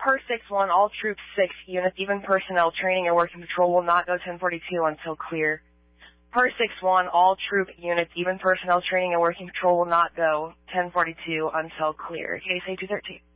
Per 6-1, all troops 6 units, even personnel, training and working patrol will not go 1042 until clear. Per 6-1, all troop units, even personnel, training and working patrol will not go 1042 until clear. KSA 213.